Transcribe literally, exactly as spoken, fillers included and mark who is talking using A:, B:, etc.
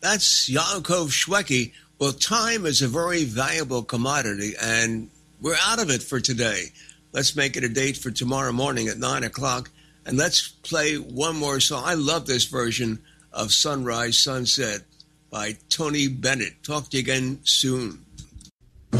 A: That's Yaakov Shweki. Well, time is a very valuable commodity, and we're out of it for today. Let's make it a date for tomorrow morning at nine o'clock, and let's play one more song. I love this version of Sunrise Sunset by Tony Bennett. Talk to you again soon.